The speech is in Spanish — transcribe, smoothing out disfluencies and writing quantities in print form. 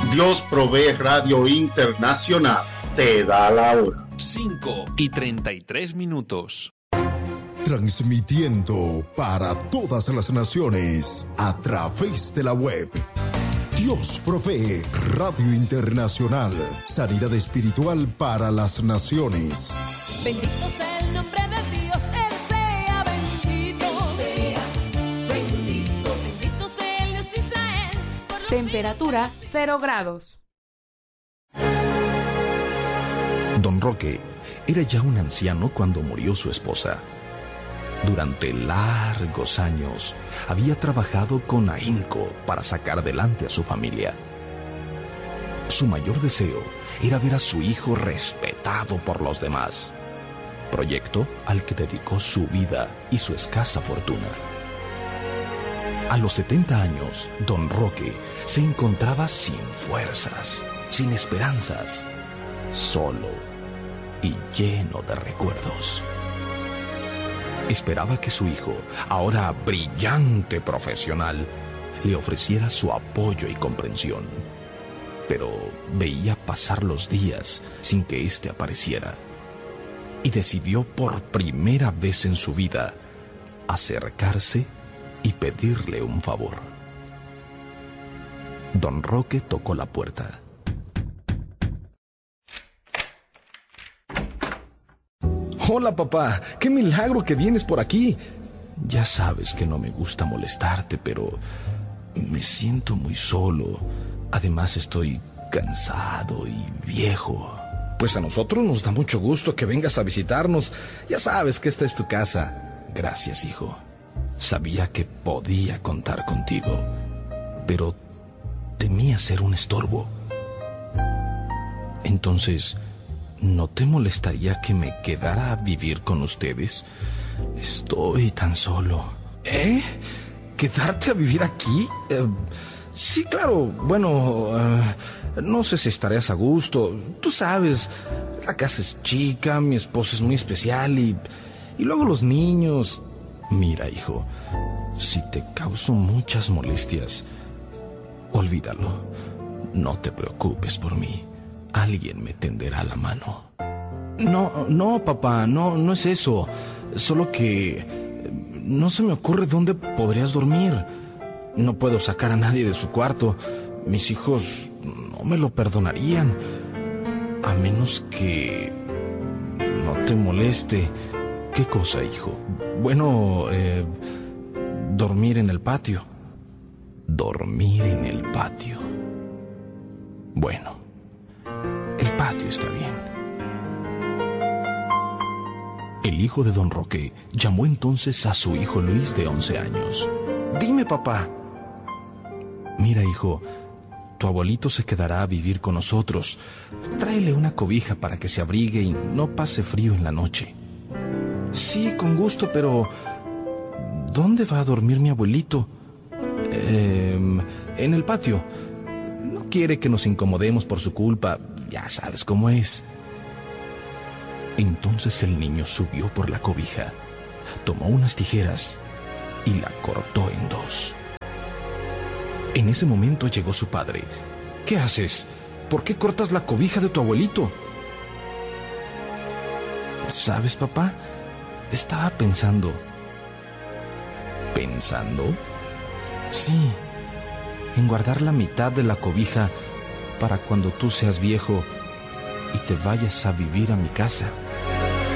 Dios Provee Radio Internacional te da la hora. 5:33. Transmitiendo para todas las naciones a través de la web. Dios Provee Radio Internacional. Sanidad espiritual para las naciones. Bendito sea el nombre de Dios, Él sea bendito. Bendito sea el Dios de Israel. Temperatura 0 grados. Don Roque era ya un anciano cuando murió su esposa. Durante largos años había trabajado con ahínco para sacar adelante a su familia. Su mayor deseo era ver a su hijo respetado por los demás, proyecto al que dedicó su vida y su escasa fortuna. A los 70 años, Don Roque se encontraba sin fuerzas, sin esperanzas, solo y lleno de recuerdos. Esperaba que su hijo, ahora brillante profesional, le ofreciera su apoyo y comprensión. Pero veía pasar los días sin que éste apareciera. Y decidió por primera vez en su vida acercarse y pedirle un favor. Don Roque tocó la puerta. Hola, papá. ¡Qué milagro que vienes por aquí! Ya sabes que no me gusta molestarte, pero me siento muy solo. Además, estoy cansado y viejo. Pues a nosotros nos da mucho gusto que vengas a visitarnos. Ya sabes que esta es tu casa. Gracias, hijo. Sabía que podía contar contigo, pero temía ser un estorbo. Entonces, ¿no te molestaría que me quedara a vivir con ustedes? Estoy tan solo. ¿Eh? ¿Quedarte a vivir aquí? Sí, claro. Bueno, no sé si estarías a gusto. Tú sabes, la casa es chica, mi esposa es muy especial y luego los niños. Mira, hijo, si te causo muchas molestias, olvídalo. No te preocupes por mí. Alguien me tenderá la mano. No, papá, no es eso. Solo que no se me ocurre dónde podrías dormir. No puedo sacar a nadie de su cuarto. Mis hijos no me lo perdonarían. A menos que no te moleste. ¿Qué cosa, hijo? Bueno, dormir en el patio. Dormir en el patio. Bueno, el patio está bien. El hijo de Don Roque llamó entonces a su hijo Luis de 11 años. Dime, papá. Mira, hijo, tu abuelito se quedará a vivir con nosotros. Tráele una cobija para que se abrigue y no pase frío en la noche. Sí, con gusto, pero ¿dónde va a dormir mi abuelito? En el patio. No quiere que nos incomodemos por su culpa. Ya sabes cómo es. Entonces el niño subió por la cobija, tomó unas tijeras y la cortó en dos. En ese momento llegó su padre. ¿Qué haces? ¿Por qué cortas la cobija de tu abuelito? ¿Sabes, papá? Estaba pensando. ¿Pensando? Sí, en guardar la mitad de la cobija para cuando tú seas viejo y te vayas a vivir a mi casa.